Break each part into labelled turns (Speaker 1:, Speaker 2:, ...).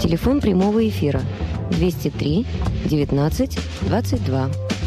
Speaker 1: Телефон прямого эфира 203 19 22.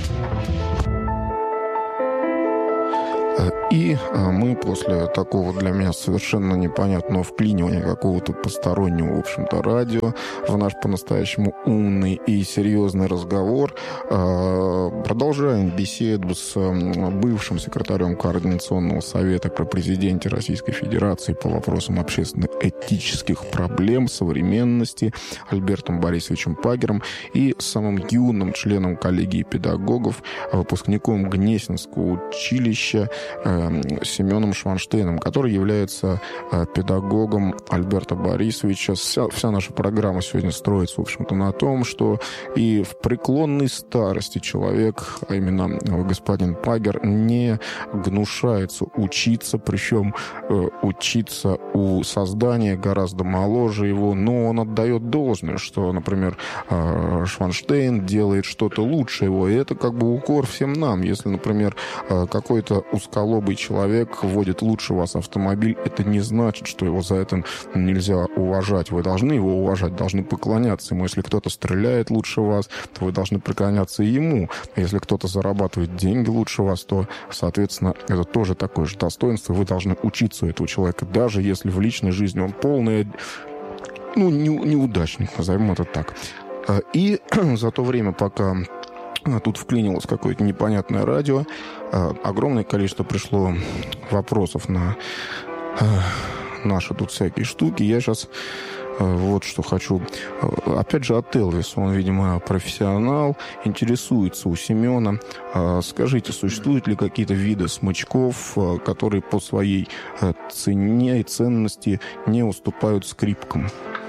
Speaker 2: И мы после такого для меня совершенно непонятного вклинивания какого-то постороннего, в общем-то, радио в наш по-настоящему умный и серьезный разговор продолжаем беседу с бывшим секретарем Координационного совета при президенте Российской Федерации по вопросам общественно-этических проблем современности Альбертом Борисовичем Пагером и самым юным членом коллегии педагогов, выпускником Гнесинского училища Семеном Шванштейном, который является педагогом Альберта Борисовича. Вся наша программа сегодня строится, в общем-то, на том, что и в преклонной старости человек, а именно господин Пагер, не гнушается учиться, причем учиться у создания гораздо моложе его, но он отдает должное, что, например, Шванштейн делает что-то лучше его, и это как бы укор всем нам. Если, например, какой-то узколобый человек водит лучше вас автомобиль, это не значит, что его за это нельзя уважать. Вы должны его уважать, должны поклоняться ему. Если кто-то стреляет лучше вас, то вы должны преклоняться и ему. А если кто-то зарабатывает деньги лучше вас, то, соответственно, это тоже такое же достоинство. Вы должны учиться у этого человека, даже если в личной жизни он полный, неудачник, назовем это так. И за то время, пока тут вклинилось какое-то непонятное радио, огромное количество пришло вопросов на наши тут всякие штуки. Я сейчас вот что хочу. Опять же, от Элвиса. Он, видимо, профессионал, интересуется у Семена. Скажите, существуют ли какие-то виды смычков, которые по своей цене и ценности не уступают скрипкам?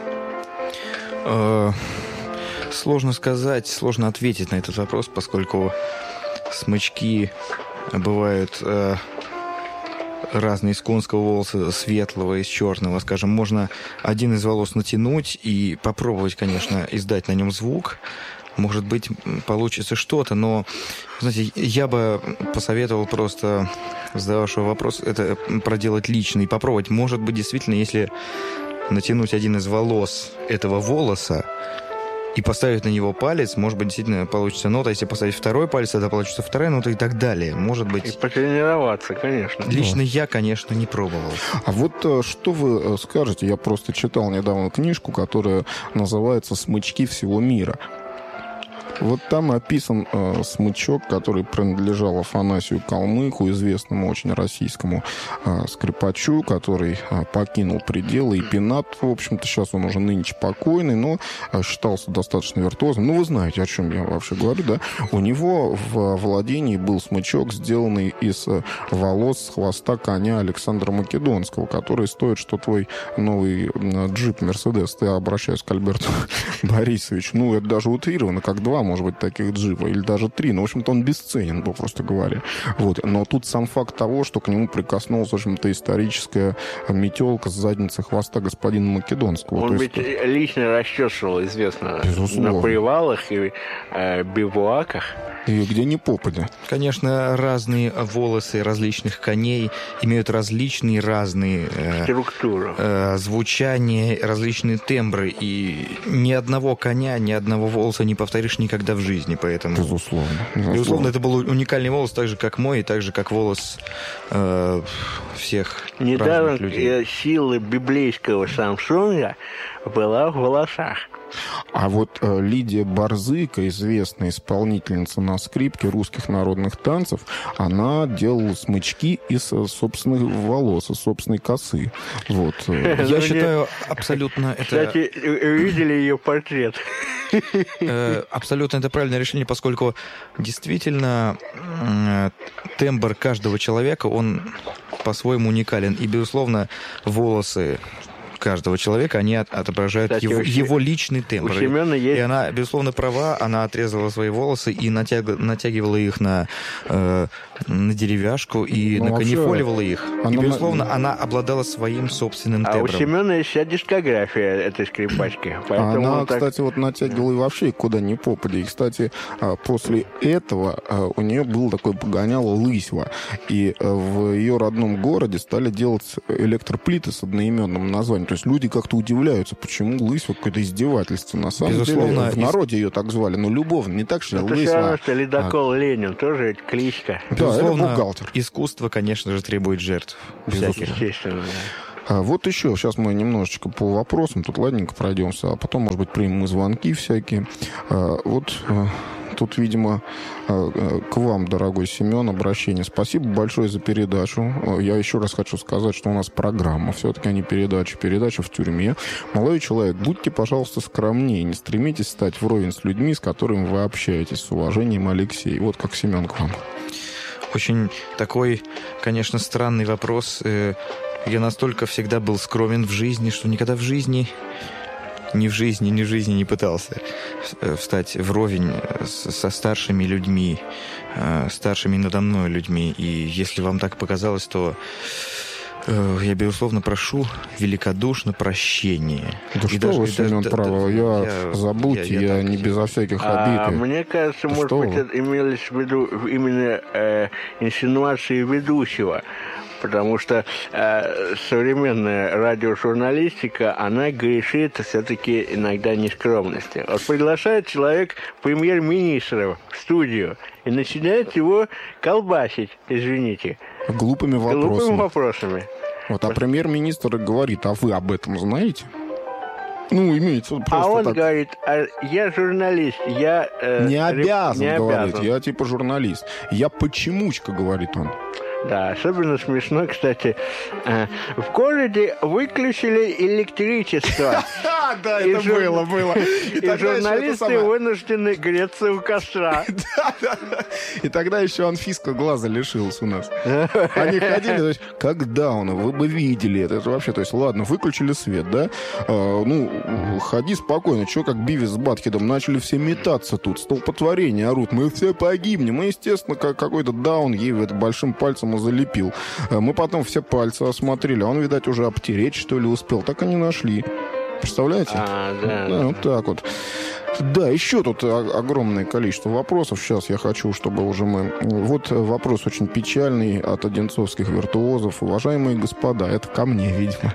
Speaker 3: Сложно сказать, сложно ответить на этот вопрос, поскольку смычки бывают разные, из конского волоса, светлого, из черного, скажем. Можно один из волос натянуть и попробовать, конечно, издать на нем звук. Может быть, получится что-то, но, знаете, я бы посоветовал просто, задававшего вопрос, это проделать лично и попробовать. Может быть, действительно, если натянуть один из волос этого волоса и поставить на него палец, может быть, действительно получится нота. Если поставить второй палец, тогда получится вторая нота и так далее. Может быть...
Speaker 4: И потренироваться, конечно.
Speaker 3: Лично я, конечно, не пробовал.
Speaker 2: А вот что вы скажете? Я просто читал недавно книжку, которая называется «Смычки всего мира». Вот там описан смычок, который принадлежал Афанасию Калмыку, известному очень российскому скрипачу, который покинул пределы. И Пинат, в общем-то, сейчас он уже нынче покойный, но считался достаточно виртуозным. Ну, вы знаете, о чем я вообще говорю, да? У него в владении был смычок, сделанный из волос с хвоста коня Александра Македонского, который стоит, что твой новый джип Мерседес. Я обращаюсь к Альберту Борисовичу. Ну, это даже утрировано, как два, может быть, таких джипа, или даже 3. Но, в общем-то, он бесценен, попросту говоря. Вот. Но тут сам факт того, что к нему прикоснулась, в общем-то, историческая метелка с задницы хвоста господина Македонского.
Speaker 4: Он ведь лично расчесывал, известно,
Speaker 2: безусловно,
Speaker 4: на привалах и бивуаках.
Speaker 2: И где ни попадя.
Speaker 3: Конечно, разные волосы различных коней имеют разные
Speaker 4: структуру,
Speaker 3: звучание, различные тембры. И ни одного коня, ни одного волоса не повторишь никогда в жизни. Поэтому, безусловно, это был уникальный волос, так же, как мой, и так же, как волос всех разных людей.
Speaker 4: Сила библейского Самсонга была в волосах.
Speaker 2: А вот Лидия Борзыка, известная исполнительница на скрипке русских народных танцев, она делала смычки из собственных волос, из собственной косы. Вот.
Speaker 3: Я считаю, абсолютно это...
Speaker 4: Кстати, видели ее портрет?
Speaker 3: Абсолютно это правильное решение, поскольку действительно тембр каждого человека, он по-своему уникален. И, безусловно, волосы каждого человека, они отображают, кстати, его личный тембр.
Speaker 4: У Семена есть...
Speaker 3: И она, безусловно, права, она отрезала свои волосы и натягивала их на деревяшку и наканифоливала их. И, безусловно, она обладала своим собственным тембром.
Speaker 4: А у Семена есть вся дискография этой скрипачки.
Speaker 2: Она, кстати, вот натягивала и вообще куда ни попадя. И, кстати, после этого у нее был такой погоняло Лысьва. И в ее родном городе стали делать электроплиты с одноименным названием. То есть люди как-то удивляются, почему лысина какое-то издевательство. На самом
Speaker 3: Безусловно,
Speaker 2: деле, в народе ее так звали, но любовно, не так, что
Speaker 4: Это
Speaker 2: лысина.
Speaker 4: все равно, что ледокол Ленин, тоже это кличка.
Speaker 2: Да, это
Speaker 3: Безусловно,
Speaker 2: бухгалтер.
Speaker 3: искусство, конечно же, требует жертв. Всяких.
Speaker 4: Естественно, да.
Speaker 2: Вот еще, сейчас мы немножечко по вопросам, тут ладненько пройдемся, а потом, может быть, примем и звонки всякие. Тут, видимо, к вам, дорогой Семен, обращение. Спасибо большое за передачу. Я еще раз хочу сказать, что у нас программа, все-таки, а не передача. Передача в тюрьме. Молодой человек, будьте, пожалуйста, скромнее. Не стремитесь стать вровень с людьми, с которыми вы общаетесь. С уважением, Алексей. Вот как Семен к вам.
Speaker 3: Очень такой, конечно, странный вопрос. Я настолько всегда был скромен в жизни, что никогда в жизни... Ни в жизни не пытался встать вровень со старшими людьми, старшими надо мной людьми. И если вам так показалось, то я, безусловно, прошу великодушно прощения.
Speaker 2: Да и что вы, Семен, право, забудьте, я не безо всяких обид.
Speaker 4: Мне кажется, может быть, это имелось в виду именно инсинуации ведущего. Потому что современная радиожурналистика, она грешит все-таки иногда нескромности. Вот приглашает человек премьер-министра в студию и начинает его колбасить, извините.
Speaker 2: Глупыми
Speaker 4: вопросами.
Speaker 2: Вот, а премьер-министр говорит, а вы об этом знаете? Ну, имеется просто
Speaker 4: он
Speaker 2: так.
Speaker 4: Говорит, я журналист, я...
Speaker 2: не обязан, говорит, я типа журналист. Я почемучка, говорит он.
Speaker 4: Да, особенно смешно, кстати, в городе выключили электричество.
Speaker 2: Да, это было.
Speaker 4: И журналисты вынуждены греться у костра.
Speaker 2: И тогда еще Анфиска глаза лишилась у нас. Они ходили, то есть, как Дауна, вы бы видели это. Это вообще, то есть, ладно, выключили свет, да? Ходи спокойно. Че, как Бивис с Батхедом, начали все метаться тут, столпотворение орут. Мы все погибнем. И, естественно, какой-то Даун ей большим пальцем залепил. Мы потом все пальцы осмотрели. А он, видать, уже обтереть, что ли, успел. Так и не нашли. Представляете? Да, вот так вот. Да, еще тут огромное количество вопросов. Сейчас я хочу, чтобы уже мы... Вот вопрос очень печальный от одинцовских виртуозов. Уважаемые господа, это ко мне, видимо.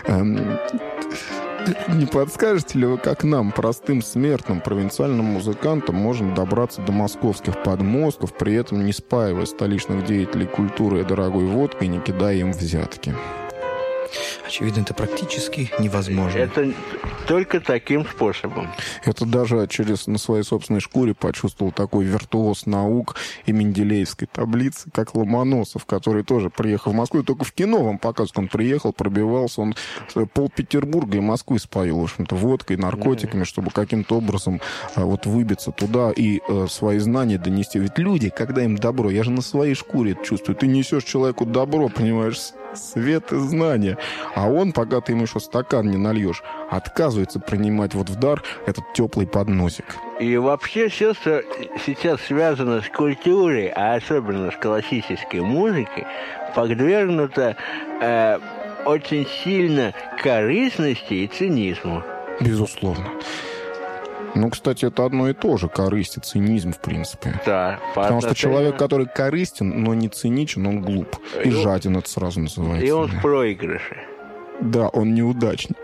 Speaker 2: Не подскажете ли вы, как нам, простым смертным провинциальным музыкантам, можно добраться до московских подмостков, при этом не спаивая столичных деятелей культуры и дорогой водкой, не кидая им взятки?
Speaker 3: Очевидно, это практически невозможно.
Speaker 4: Это только таким способом.
Speaker 2: Это даже на своей собственной шкуре почувствовал такой виртуоз наук и менделеевской таблицы, как Ломоносов, который тоже приехал в Москву, и только в кино вам показывают, он приехал, пробивался, он пол-Петербурга и Москвы споил, в общем-то, водкой, наркотиками, чтобы каким-то образом вот выбиться туда и свои знания донести. Ведь люди, когда им добро, я же на своей шкуре это чувствую, ты несешь человеку добро, понимаешь, свет и знания. А он, пока ты ему еще стакан не нальешь, отказывается принимать вот в дар этот теплый подносик.
Speaker 4: И вообще все, что сейчас связано с культурой, а особенно с классической музыкой, подвергнуто очень сильно корыстности и цинизму.
Speaker 2: Безусловно. Ну, кстати, это одно и то же, корысть и цинизм, в принципе.
Speaker 4: Да.
Speaker 2: Потому что человек, который корыстен, но не циничен, он глуп. И жаден это сразу называется.
Speaker 4: И он в проигрыше.
Speaker 2: Да, он неудачник.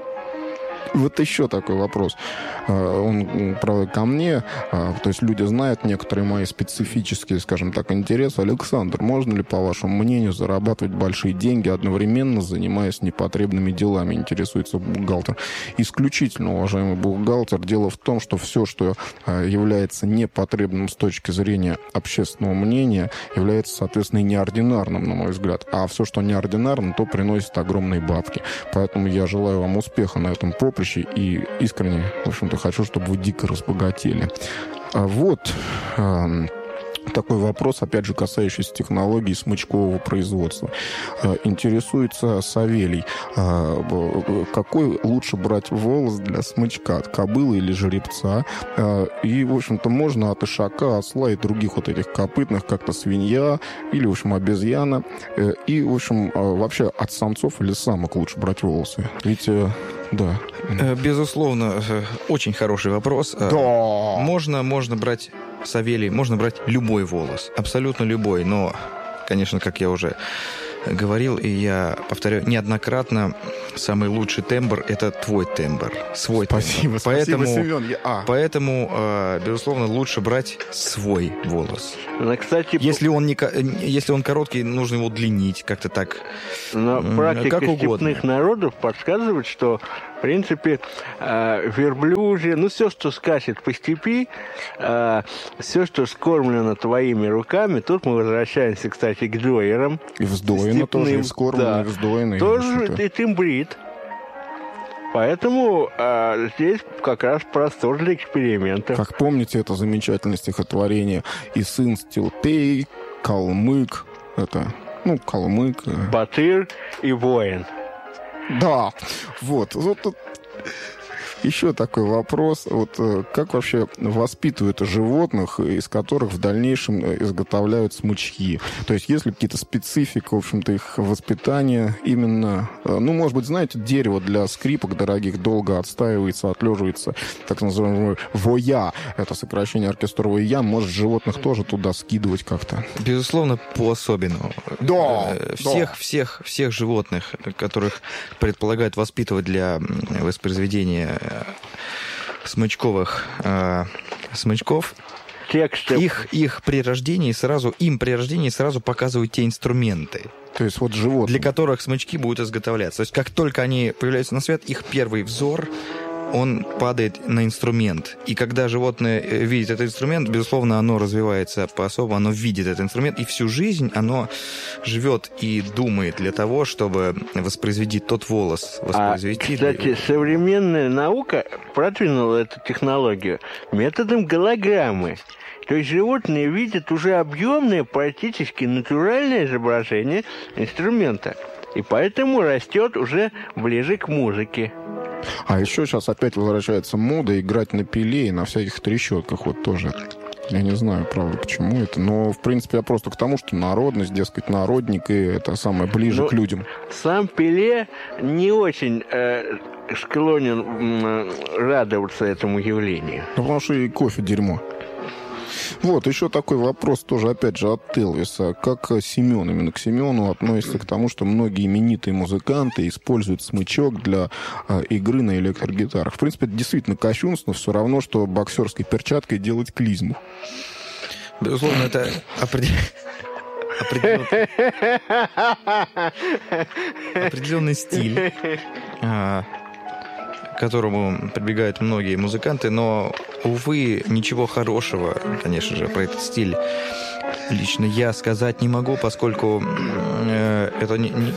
Speaker 2: Вот еще такой вопрос. Он, правда, ко мне. То есть люди знают некоторые мои специфические, скажем так, интересы. Александр, можно ли, по вашему мнению, зарабатывать большие деньги, одновременно занимаясь непотребными делами? Интересуется бухгалтер. Исключительно, уважаемый бухгалтер. Дело в том, что все, что является непотребным с точки зрения общественного мнения, является, соответственно, и неординарным, на мой взгляд. А все, что неординарно, то приносит огромные бабки. Поэтому я желаю вам успеха на этом поприще и искренне, в общем-то, хочу, чтобы вы дико разбогатели. Вот такой вопрос, опять же, касающийся технологий смычкового производства. Интересуется Савелий. Какой лучше брать волос для смычка? От кобылы или жеребца? И, в общем-то, можно от ишака, осла и других вот этих копытных, как-то свинья или, в общем, обезьяна. И, в общем, вообще от самцов или самок лучше брать волосы? Ведь... Да.
Speaker 3: Безусловно, очень хороший вопрос.
Speaker 2: Да.
Speaker 3: Можно брать, Савелий, можно брать любой волос, абсолютно любой, но, конечно, как я уже говорил, и я повторяю неоднократно, самый лучший тембр – это твой тембр, свой
Speaker 2: Спасибо,
Speaker 3: тембр. Поэтому,
Speaker 2: Семен.
Speaker 3: Поэтому, безусловно, лучше брать свой голос.
Speaker 4: Но, кстати,
Speaker 3: если он короткий, нужно его удлинить как-то так.
Speaker 4: Но практика
Speaker 3: как угодно.
Speaker 4: степных народов подсказывает, что, в принципе, верблюжье, все, что скачет по степи, все, что скормлено твоими руками, тут мы возвращаемся, кстати, к джойерам.
Speaker 2: И вздоено тоже, и вскормлено, и вздоено.
Speaker 4: Тоже и тимбрит. Поэтому здесь как раз простор для экспериментов.
Speaker 2: Как помните, это замечательное стихотворение «И сын Стилпей, калмык». Это, калмык.
Speaker 4: Батыр и воин.
Speaker 2: Да, вот тут еще такой вопрос. Как вообще воспитывают животных, из которых в дальнейшем изготовляют смычки? То есть есть ли какие-то специфика, в общем-то, их воспитания именно... может быть, знаете, дерево для скрипок дорогих долго отстаивается, отлеживается, так называемый воя. Это сокращение оркестрового я. Может, животных тоже туда скидывать как-то?
Speaker 3: Безусловно, по-особенному.
Speaker 2: Да,
Speaker 3: всех животных, которых предполагают воспитывать для воспроизведения смычков, их при рождении сразу показывают те инструменты,
Speaker 2: то есть животные,
Speaker 3: для которых смычки будут изготовляться. То есть как только они появляются на свет, их первый взор он падает на инструмент. И когда животное видит этот инструмент, безусловно, оно развивается по-особому, оно видит этот инструмент, и всю жизнь оно живет и думает для того, чтобы воспроизвести тот волос.
Speaker 4: Кстати, современная наука продвинула эту технологию методом голограммы. То есть животные видят уже объемное, практически натуральное изображение инструмента. И поэтому растет уже ближе к музыке.
Speaker 2: А еще сейчас опять возвращается мода играть на пиле и на всяких трещотках. Тоже. Я не знаю, правда, почему это. Но, в принципе, я просто к тому, что народность, дескать, народник, и это самое ближе к людям.
Speaker 4: Сам Пеле не очень склонен радоваться этому явлению.
Speaker 2: Потому что и кофе дерьмо. Еще такой вопрос тоже, опять же, от Элвиса. Как Семен, именно к Семену относится к тому, что многие именитые музыканты используют смычок для игры на электрогитарах? В принципе, это действительно кощунственно, все равно, что боксерской перчаткой делать клизму.
Speaker 3: Безусловно, это определенный стиль, к которому прибегают многие музыканты, но, увы, ничего хорошего, конечно же, про этот стиль лично я сказать не могу, поскольку это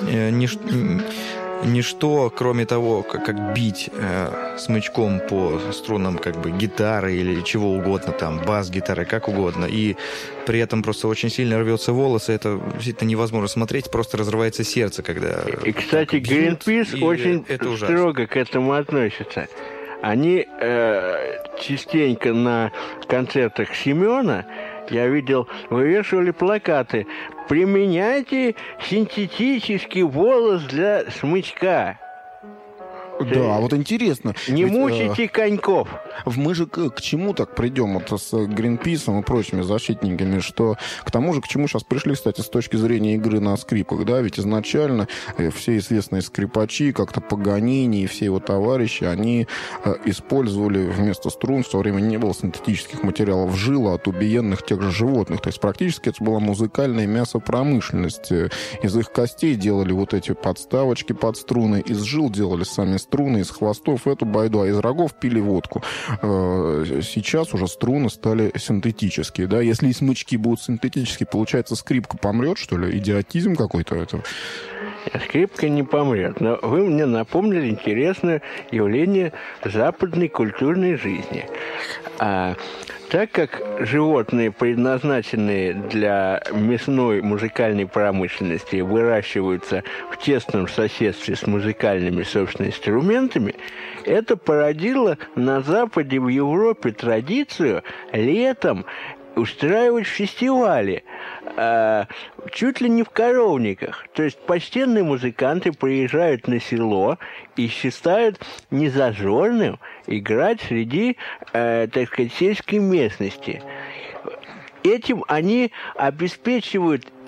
Speaker 3: ничто, кроме того, как бить смычком по струнам гитары или чего угодно, бас-гитары, как угодно, и при этом просто очень сильно рвется волосы, это действительно невозможно смотреть, просто разрывается сердце, когда...
Speaker 4: И, кстати, Greenpeace очень строго к этому относится. Они частенько на концертах Семена, я видел, вывешивали плакаты: «Применяйте синтетический волос для смычка».
Speaker 2: Да, интересно.
Speaker 4: Не мучайте коньков.
Speaker 2: Мы же к чему так придем с Гринписом и прочими защитниками, что к тому же, к чему сейчас пришли, кстати, с точки зрения игры на скрипках, да, ведь изначально все известные скрипачи, как-то Паганини и все его товарищи, они использовали вместо струн, в то время не было синтетических материалов, жила от убиенных тех же животных, то есть практически это была музыкальная мясопромышленность. Из их костей делали эти подставочки под струны, из жил делали сами струны, из хвостов эту байду, а из рогов пили водку. Сейчас уже струны стали синтетические, да? Если и смычки будут синтетические, получается, скрипка помрет, что ли? Идиотизм какой-то это?
Speaker 4: Скрипка не помрет. Но вы мне напомнили интересное явление западной культурной жизни. Так как животные, предназначенные для мясной музыкальной промышленности, выращиваются в тесном соседстве с музыкальными, собственно, инструментами, это породило на Западе, в Европе традицию летом устраивать фестивали, чуть ли не в коровниках. То есть почтенные музыканты приезжают на село и считают незажорным играть среди, так сказать, сельской местности. Этим они обеспечивают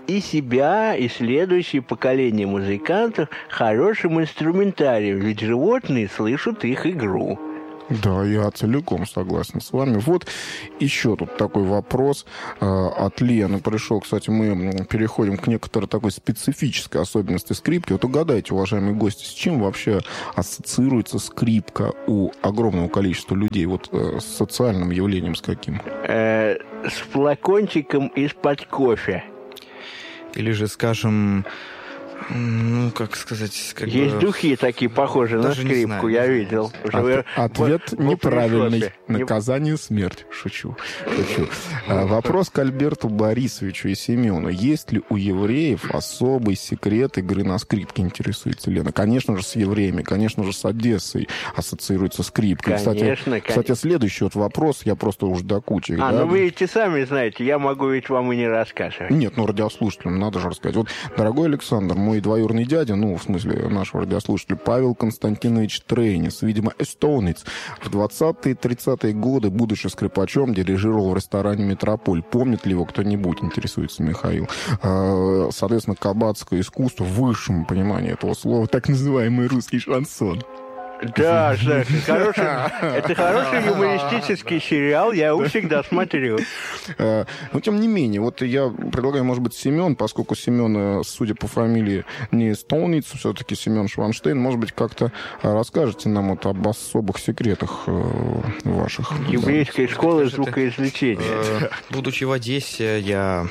Speaker 4: и себя, и следующее поколение музыкантов хорошим инструментарием, ведь животные слышат их игру.
Speaker 2: Да, я целиком согласен с вами. Вот еще тут такой вопрос от Лены пришел. Кстати, мы переходим к некоторой такой специфической особенности скрипки. Вот угадайте, уважаемые гости, с чем вообще ассоциируется скрипка у огромного количества людей? Вот с социальным явлением с каким?
Speaker 4: С флакончиком из-под кофе.
Speaker 3: Или же, скажем... Ну, как сказать...
Speaker 2: Есть
Speaker 4: духи такие, похожие на скрипку, я видел.
Speaker 2: Ответ неправильный. Наказание — смерть. Шучу. Вопрос к Альберту Борисовичу и Семену. Есть ли у евреев особый секрет игры на скрипке, интересуется Лена? Конечно же, с евреями, конечно же, с Одессой ассоциируется скрипка. Кстати, следующий вот вопрос, я просто уж до кучи.
Speaker 4: Ну вы эти сами знаете, я могу ведь вам и не рассказывать.
Speaker 2: Нет, радиослушателям надо же рассказать. Вот, дорогой Александр, мой двоюродный дядя, в смысле нашего радиослушателя, Павел Константинович Трейнис, видимо, эстонец, в 20-е 30-е годы, будучи скрипачом, дирижировал в ресторане «Метрополь». Помнит ли его кто-нибудь, интересуется Михаил? Соответственно, кабацкое искусство в высшем понимании этого слова, так называемый русский шансон.
Speaker 4: Да, это хороший юмористический сериал, я его всегда смотрю.
Speaker 2: Но, тем не менее, вот я предлагаю, может быть, Семен, поскольку Семен, судя по фамилии, не эстонец, все-таки Семен Шванштейн, может быть, как-то расскажете нам вот об особых секретах ваших.
Speaker 4: Еврейской школы звукоизвлечения.
Speaker 3: Будучи в Одессе, я,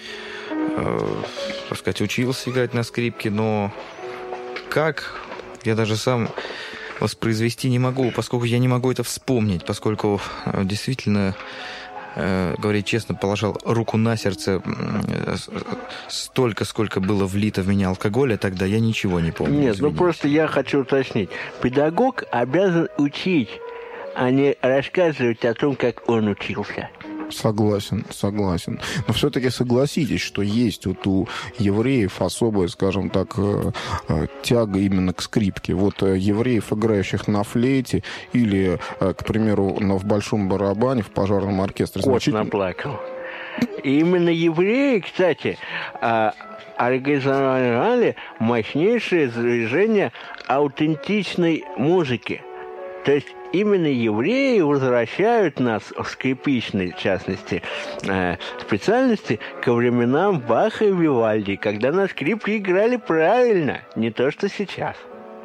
Speaker 3: так сказать, учился играть на скрипке, но как, я даже сам... воспроизвести не могу, поскольку я не могу это вспомнить, поскольку действительно, говорить честно, положил руку на сердце столько, сколько было влито в меня алкоголя, тогда я ничего не помню.
Speaker 4: Нет, просто я хочу уточнить. Педагог обязан учить, а не рассказывать о том, как он учился.
Speaker 2: Согласен. Но все-таки согласитесь, что есть вот у евреев особая, скажем так, тяга именно к скрипке. Вот евреев, играющих на флейте или, к примеру, в большом барабане, в пожарном оркестре.
Speaker 4: Кот наплакал. И именно евреи, кстати, организовали мощнейшее движение аутентичной музыки. То есть именно евреи возвращают нас в скрипичной, в частности, специальности ко временам Баха и Вивальди, когда на скрипке играли правильно, не то что сейчас.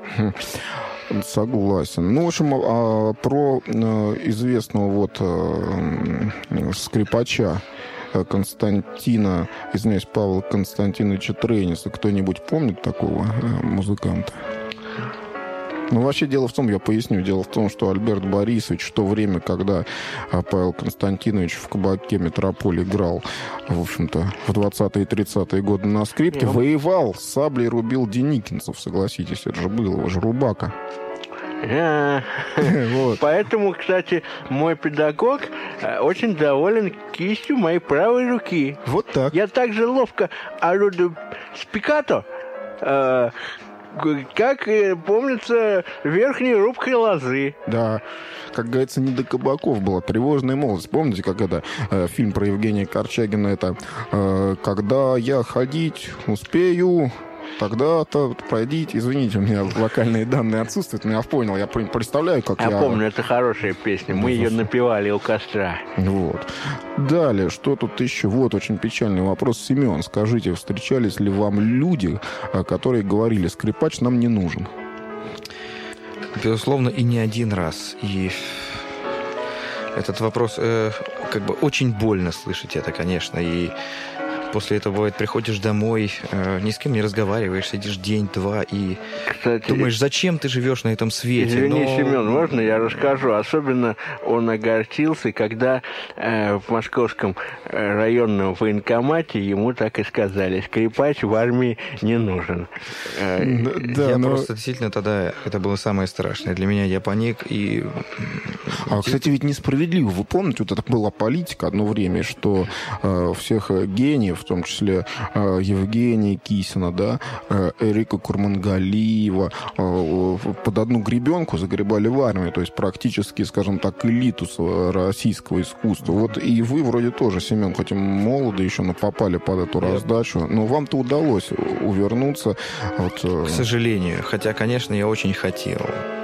Speaker 2: Согласен. В общем, про известного скрипача Константина, извиняюсь, Павла Константиновича Трейниса, кто-нибудь помнит такого музыканта? Вообще, дело в том, я поясню, дело в том, что Альберт Борисович в то время, когда Павел Константинович в кабаке «Метрополь» играл, в общем-то, в 20-е и 30-е годы на скрипке, воевал, с саблей рубил деникинцев, согласитесь, это же было, его же рубака.
Speaker 4: Поэтому, кстати, мой педагог очень доволен кистью моей правой руки.
Speaker 2: Вот так.
Speaker 4: Я также ловко орудую спикато, как, помнится, верхней рубкой лозы.
Speaker 2: Да, как говорится, не до кабаков была. Тревожная молодость. Помните, как это фильм про Евгения Корчагина, это «Когда я ходить успею, тогда-то пройдите». Извините, у меня вокальные данные отсутствуют, но я понял, я представляю, как я...
Speaker 4: Я помню, это хорошая песня, мы ее напевали у костра.
Speaker 2: Вот. Далее, что тут еще? Вот очень печальный вопрос. Семен, скажите, встречались ли вам люди, которые говорили: скрипач нам не нужен?
Speaker 3: Безусловно, и не один раз. И этот вопрос очень больно слышать это, конечно, и после этого, бывает, приходишь домой, ни с кем не разговариваешь, сидишь день-два и думаешь, зачем ты живешь на этом свете?
Speaker 4: Извини, Семен, можно я расскажу? Особенно он огорчился, когда в московском районном военкомате ему так и сказали: скрипач в армии не нужен.
Speaker 3: Просто действительно тогда это было самое страшное. Для меня я паник и...
Speaker 2: кстати, ведь несправедливо. Вы помните, вот это была политика одно время, что всех гениев в том числе Евгения Кисина, да, Эрика Курмангалиева, под одну гребенку загребали в армию, то есть практически, скажем так, элиту российского искусства. Вот и вы вроде тоже, Семен, хоть и молоды еще, но попали под эту раздачу, но вам-то удалось увернуться. Вот...
Speaker 3: К сожалению, хотя, конечно, я очень хотел.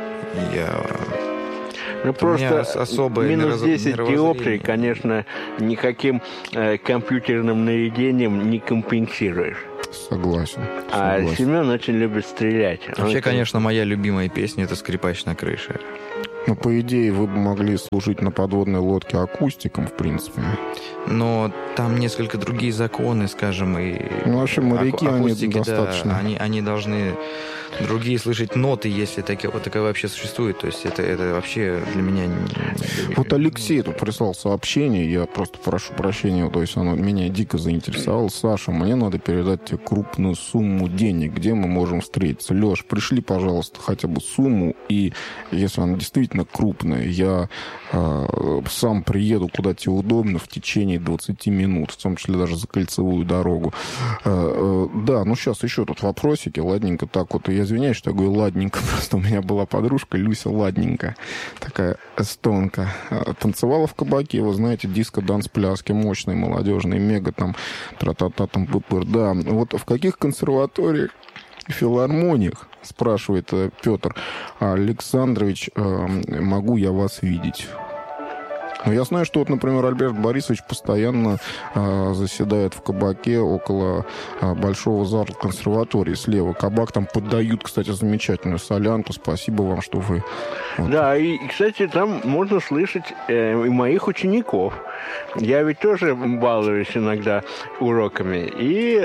Speaker 4: Ну, просто минус 10 диоптрий, конечно, никаким компьютерным наведением не компенсируешь.
Speaker 2: Согласен.
Speaker 4: А Семен очень любит стрелять.
Speaker 3: Вообще, конечно, моя любимая песня — это «Скрипач на крыше».
Speaker 2: Ну, по идее, вы бы могли служить на подводной лодке акустиком, в принципе.
Speaker 3: Но там несколько другие законы, скажем, и...
Speaker 2: Ну, вообще, моряки,
Speaker 3: акустики,
Speaker 2: они достаточно...
Speaker 3: Да, они должны другие слышать ноты, если такая вообще существует. То есть это вообще для меня...
Speaker 2: Вот Алексей тут прислал сообщение, я просто прошу прощения, то есть оно меня дико заинтересовало. Саша, мне надо передать тебе крупную сумму денег, где мы можем встретиться. Леш, пришли, пожалуйста, хотя бы сумму, и если она действительно крупная, я сам приеду куда тебе удобно в течение 20 минут, в том числе даже за кольцевую дорогу. Да, ну сейчас еще тут вопросики, ладненько так вот. Я извиняюсь, что я говорю ладненько, просто у меня была подружка Люся Ладненько, такая эстонка. Танцевала в кабаке, вы знаете, диско-данс-пляски мощные, молодежные, мега там, тра-та-та там, пупыр. Да, вот в каких консерваториях, филармониях, спрашивает Петр Александрович, могу я вас видеть? Ну, я знаю, что, вот, например, Альберт Борисович постоянно заседает в кабаке около большого зала консерватории слева. Кабак там поддают, кстати, замечательную солянку. Спасибо вам, что вы... Вот.
Speaker 4: Да, и, кстати, там можно слышать и моих учеников. Я ведь тоже балуюсь иногда уроками и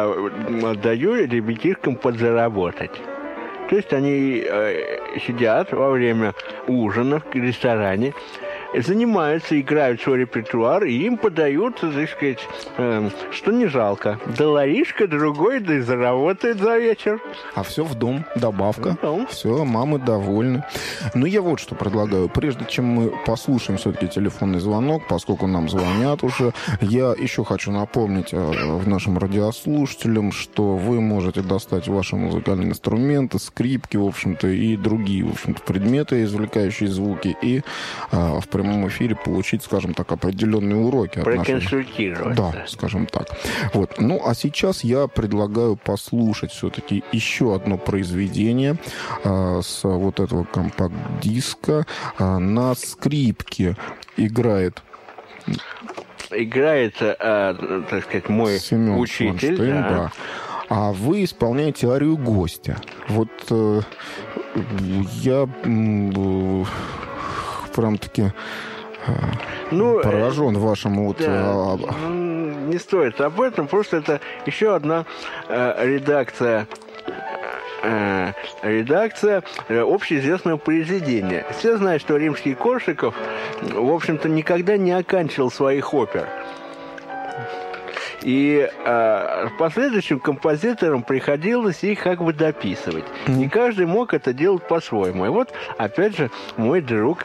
Speaker 4: даю ребятишкам подзаработать. То есть они сидят во время ужина в ресторане, занимаются, играют свой репертуар, и им подают, так сказать, что не жалко. Долларишко другой, да и заработает за вечер.
Speaker 2: А все в дом, добавка. Все, мамы довольны. Ну, я вот что предлагаю. Прежде чем мы послушаем все-таки телефонный звонок, поскольку нам звонят уже, я еще хочу напомнить нашим радиослушателям, что вы можете достать ваши музыкальные инструменты, скрипки, в общем-то, и другие, в общем-то, предметы, извлекающие звуки, и в прямом эфире получить, скажем так, определенные уроки.
Speaker 4: Проконсультироваться.
Speaker 2: Да, скажем так. Вот. Ну, а сейчас я предлагаю послушать все-таки еще одно произведение с вот этого компакт-диска. На скрипке играет,
Speaker 4: так сказать, мой
Speaker 2: Семен
Speaker 4: учитель.
Speaker 2: Фонштейн, да. А вы исполняете арию «Гостя». Вот я прям-таки поражен вашим вот...
Speaker 4: Да, не стоит об этом, просто это еще одна редакция общеизвестного произведения. Все знают, что Римский-Корсаков, в общем-то, никогда не оканчивал своих опер. И последующим композиторам приходилось их как бы дописывать. И каждый мог это делать по-своему. И вот, опять же, мой друг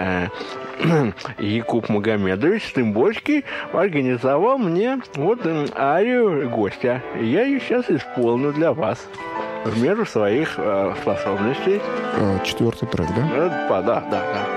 Speaker 4: Якуб Магомедович Стымбольский организовал мне вот арию «Гостя». Я ее сейчас исполню для вас в меру своих способностей.
Speaker 2: 4-й трек, да?
Speaker 4: Да.